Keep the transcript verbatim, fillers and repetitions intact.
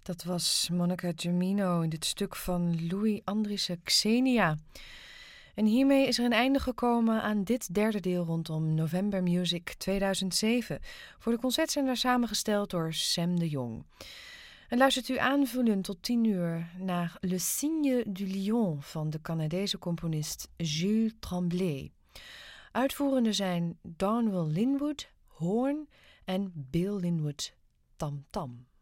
Dat was Monica Gemino in dit stuk van Louis Andriessen Xenia. En hiermee is er een einde gekomen aan dit derde deel rondom November Music tweeduizend zeven. Voor de concertzender samengesteld door Sam de Jong. En luistert u aanvullend tot tien uur naar Le Signe du Lion van de Canadese componist Jules Tremblay. Uitvoerende zijn Darnell Linwood, hoorn en Bill Linwood, tamtam.